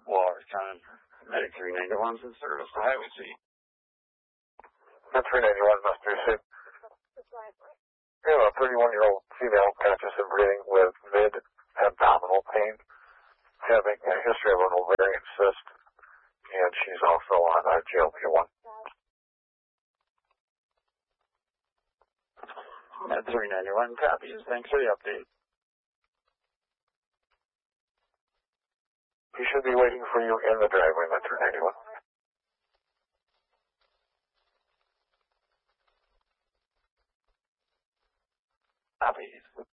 Watertown, Medic 391's in service to Highway C. Med 391 must be received. We have a 31-year-old female conscious and breathing with mid-abdominal pain, having a history of an ovarian cyst, and she's also on GLP-1. Med 391 copies. Thanks for the update. He should be waiting for you in the driveway, Med 391. Copies.